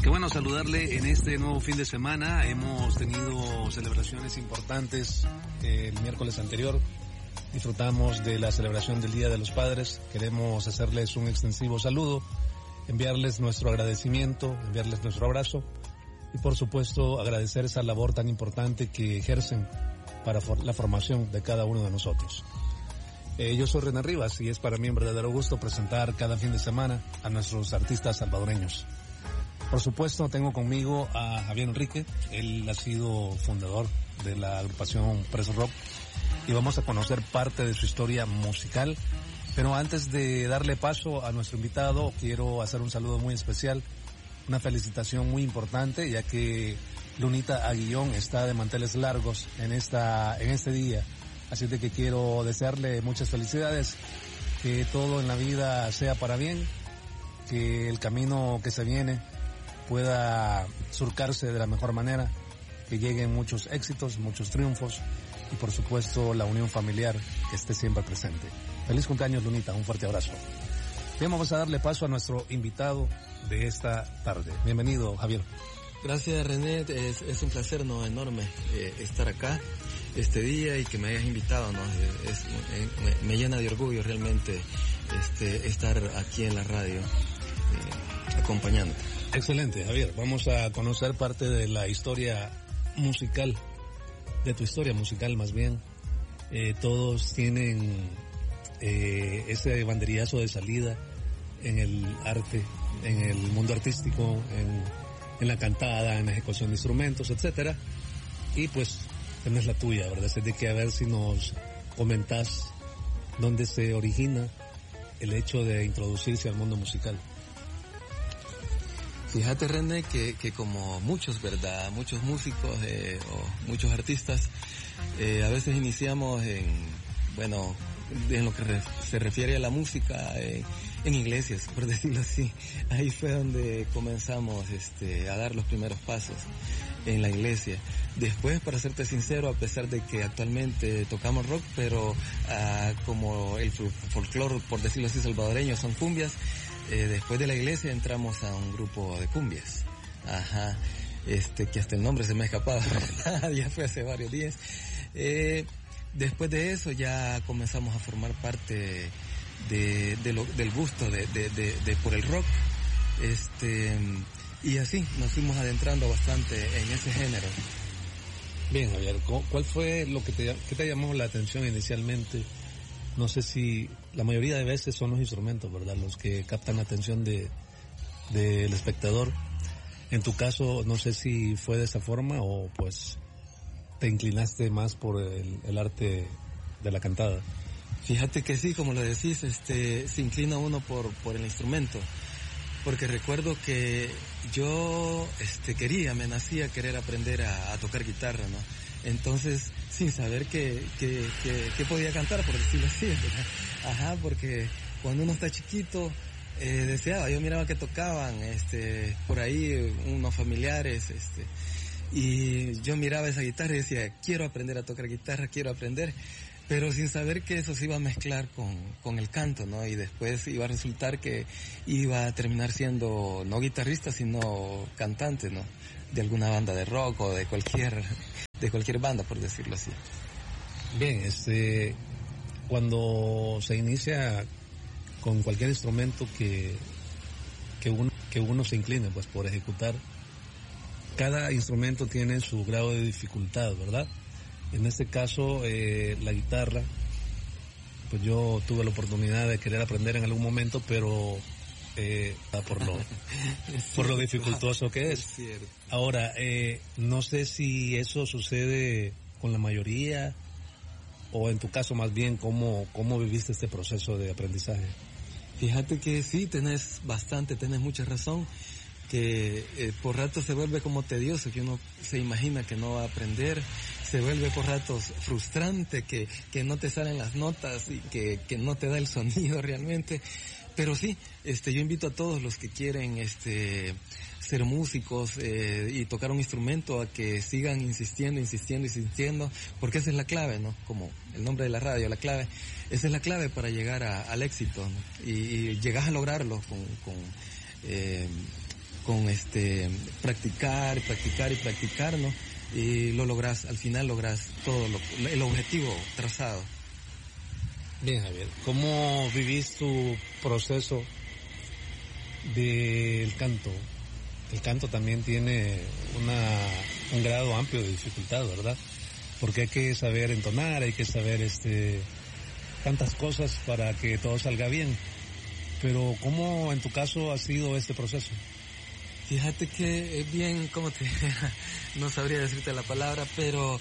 Qué bueno saludarle en este nuevo fin de semana. Hemos tenido celebraciones importantes el miércoles anterior. Disfrutamos de la celebración del Día de los Padres. Queremos hacerles un extensivo saludo, enviarles nuestro agradecimiento, enviarles nuestro abrazo y por supuesto agradecer esa labor tan importante que ejercen para la formación de cada uno de nosotros. Yo soy René Rivas y es para mí un verdadero gusto presentar cada fin de semana a nuestros artistas salvadoreños. Por supuesto, tengo conmigo a Javier Enrique. Él ha sido fundador de la agrupación Preso Rock y vamos a conocer parte de su historia musical. Pero antes de darle paso a nuestro invitado, quiero hacer un saludo muy especial, una felicitación muy importante, ya que Lunita Aguillón está de manteles largos en este día. Así de que quiero desearle muchas felicidades, que todo en la vida sea para bien, que el camino que se viene pueda surcarse de la mejor manera, que lleguen muchos éxitos, muchos triunfos y por supuesto la unión familiar que esté siempre presente. Feliz cumpleaños, Lunita, un fuerte abrazo. Bien, vamos a darle paso a nuestro invitado de esta tarde. Bienvenido, Javier. Gracias, René, es un placer enorme estar acá este día y que me hayas invitado, ¿no? Me llena de orgullo realmente estar aquí en la radio acompañando. Excelente, Javier. Vamos a conocer parte de la historia musical, de tu historia musical más bien. Todos tienen ese banderillazo de salida en el arte, en el mundo artístico, en la cantada, en la ejecución de instrumentos, etcétera. Y pues tenés la tuya, ¿verdad? Así de que a ver si nos comentás dónde se origina el hecho de introducirse al mundo musical. Fíjate, René, que como muchos, ¿verdad? Muchos músicos o muchos artistas, a veces iniciamos en lo que se refiere a la música, en iglesias, por decirlo así. Ahí fue donde comenzamos a dar los primeros pasos en la iglesia. Después, para serte sincero, a pesar de que actualmente tocamos rock, pero como el folclore, por decirlo así, salvadoreño, son cumbias, después de la iglesia entramos a un grupo de cumbias. Ajá. Que hasta el nombre se me ha escapado, ¿verdad? Ya fue hace varios días. Después de eso ya comenzamos a formar parte del gusto por el rock. Y así nos fuimos adentrando bastante en ese género. Bien, Javier, ¿cuál fue lo que te llamó la atención inicialmente? No sé si la mayoría de veces son los instrumentos, ¿verdad? Los que captan la atención del espectador. En tu caso, no sé si fue de esa forma o pues te inclinaste más por el arte de la cantada. Fíjate que sí, como lo decís, se inclina uno por el instrumento. Porque recuerdo que yo me nacía querer aprender a tocar guitarra, ¿no? Entonces, sin saber que podía cantar, por decirlo así, ¿verdad? Ajá, porque cuando uno está chiquito, deseaba, yo miraba que tocaban, por ahí unos familiares, y yo miraba esa guitarra y decía, quiero aprender a tocar guitarra, quiero aprender, pero sin saber que eso se iba a mezclar con el canto, ¿no? Y después iba a resultar que iba a terminar siendo no guitarrista, sino cantante, ¿no? De alguna banda de rock o de cualquier banda, por decirlo así. Bien, cuando se inicia con cualquier instrumento que uno se incline pues por ejecutar, cada instrumento tiene su grado de dificultad, ¿verdad? En este caso, la guitarra, pues yo tuve la oportunidad de querer aprender en algún momento, pero por lo dificultoso que es. Ahora, no sé si eso sucede con la mayoría o en tu caso más bien, ¿cómo viviste este proceso de aprendizaje? Fíjate que sí, tenés mucha razón, que por ratos se vuelve como tedioso, que uno se imagina que no va a aprender, se vuelve por ratos frustrante, que no te salen las notas y que no te da el sonido realmente. Pero sí, yo invito a todos los que quieren ser músicos y tocar un instrumento a que sigan insistiendo, porque esa es la clave, ¿no? Como el nombre de la radio, la clave, esa es la clave para llegar al éxito, ¿no? Y llegas a lograrlo practicar, ¿no? Y al final logras todo el objetivo trazado. Bien, Javier, ¿cómo vivís tu proceso del canto? El canto también tiene un grado amplio de dificultad, ¿verdad? Porque hay que saber entonar, hay que saber tantas cosas para que todo salga bien. Pero ¿cómo en tu caso ha sido este proceso? Fíjate que es bien, no sabría decirte la palabra, pero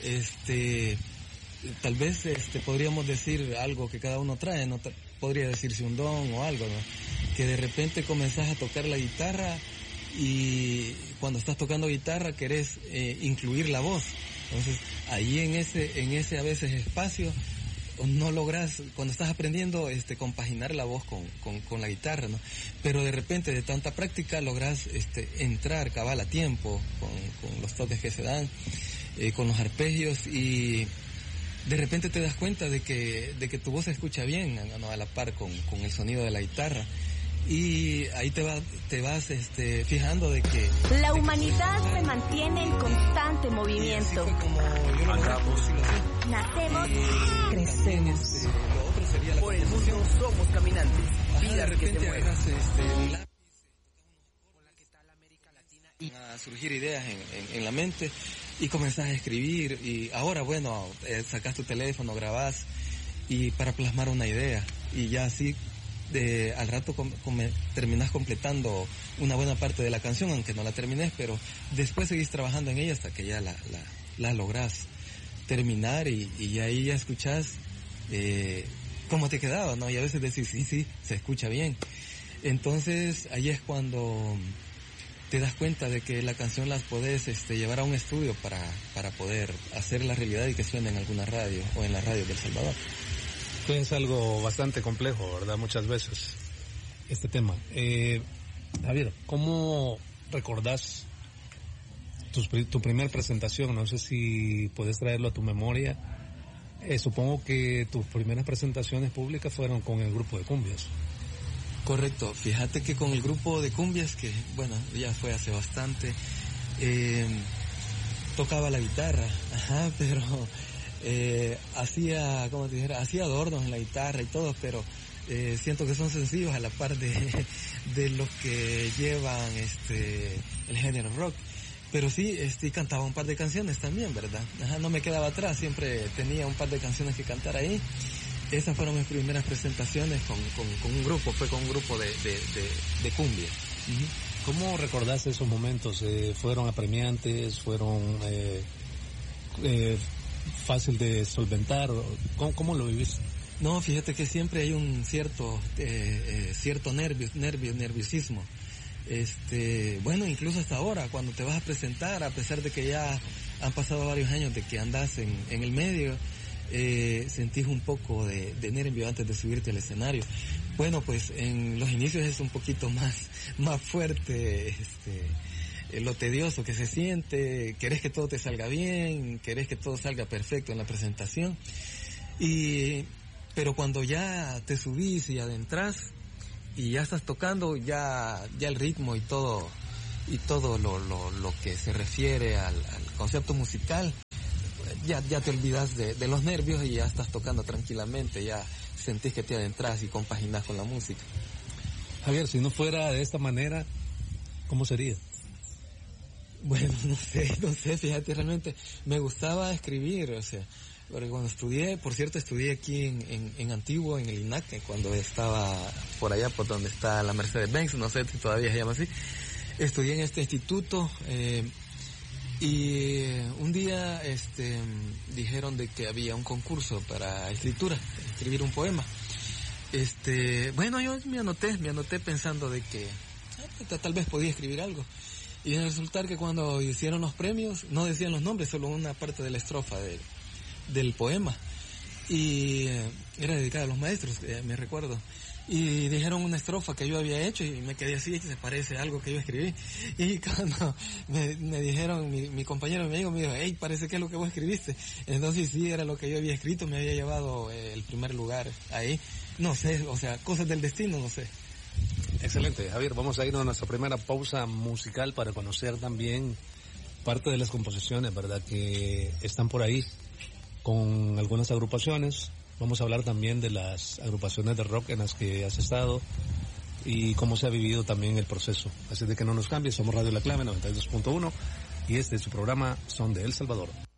tal vez podríamos decir algo que cada uno trae, no podría decirse un don o algo, ¿no? Que de repente comenzás a tocar la guitarra y cuando estás tocando guitarra querés incluir la voz. Entonces ahí en ese a veces espacio no logras, cuando estás aprendiendo, compaginar la voz con la guitarra, ¿no? Pero de repente, de tanta práctica, logras entrar cabal a tiempo con los toques que se dan, con los arpegios, y de repente te das cuenta de que tu voz se escucha bien, ¿no? A la par con el sonido de la guitarra. Y ahí te vas fijando de que la humanidad se mantiene en constante movimiento. Nacemos, crecemos. Lo otro sería la por el mundo somos caminantes. Vidas que se mueven. A surgir ideas en la mente y comenzás a escribir, y ahora sacás tu teléfono, grabás y para plasmar una idea, y ya así al rato terminás completando una buena parte de la canción, aunque no la termines, pero después seguís trabajando en ella hasta que ya la lográs terminar, y ahí ya escuchás cómo te quedaba, ¿no? Y a veces decís, sí, se escucha bien. Entonces ahí es cuando te das cuenta de que la canción las podés llevar a un estudio para poder hacer la realidad y que suene en alguna radio o en la radio de El Salvador. Es algo bastante complejo, ¿verdad? Muchas veces este tema. Javier, ¿cómo recordás tu primer presentación? No sé si puedes traerlo a tu memoria. Supongo que tus primeras presentaciones públicas fueron con el grupo de cumbias. Correcto, fíjate que con el grupo de cumbias, que ya fue hace bastante, tocaba la guitarra, pero hacía adornos en la guitarra y todo, pero siento que son sencillos a la par de los que llevan el género rock. Pero sí, cantaba un par de canciones también, ¿verdad? No me quedaba atrás, siempre tenía un par de canciones que cantar ahí. Esas fueron mis primeras presentaciones con un grupo, fue con un grupo de cumbia. Uh-huh. ¿Cómo recordás esos momentos? ¿Fueron apremiantes? ¿Fueron fácil de solventar? ¿Cómo lo viviste? No, fíjate que siempre hay un cierto nerviosismo. Incluso hasta ahora, cuando te vas a presentar, a pesar de que ya han pasado varios años de que andas en el medio, sentís un poco de nervio antes de subirte al escenario. Bueno, pues en los inicios es un poquito más fuerte, lo tedioso que se siente, querés que todo te salga bien, querés que todo salga perfecto en la presentación, pero cuando ya te subís y adentrás y ya estás tocando, ya el ritmo y todo lo que se refiere al concepto musical, ya te olvidas de los nervios y ya estás tocando tranquilamente, ya sentís que te adentras y compaginás con la música. Javier, si no fuera de esta manera, ¿cómo sería? Bueno, no sé, fíjate, realmente me gustaba escribir, porque cuando estudié aquí en Antigua, en el INAC, cuando estaba por allá, por donde está la Mercedes-Benz, no sé si todavía se llama así, estudié en este instituto, y un día dijeron de que había un concurso para escribir un poema. Yo me anoté pensando de que tal vez podía escribir algo. Y resulta que cuando hicieron los premios no decían los nombres, solo una parte de la estrofa del poema. Y era dedicada a los maestros, me recuerdo. Y dijeron una estrofa que yo había hecho y me quedé así, que se parece a algo que yo escribí. Y cuando me dijeron, mi compañero, mi amigo, me dijo, hey, parece que es lo que vos escribiste. Entonces sí, era lo que yo había escrito, me había llevado el primer lugar ahí. No sé, cosas del destino, no sé. Excelente, Javier. Vamos a ir a nuestra primera pausa musical para conocer también parte de las composiciones, ¿verdad?, que están por ahí con algunas agrupaciones. Vamos a hablar también de las agrupaciones de rock en las que has estado y cómo se ha vivido también el proceso. Así de que no nos cambies, somos Radio La Clave 92.1 y este es su programa Son de El Salvador.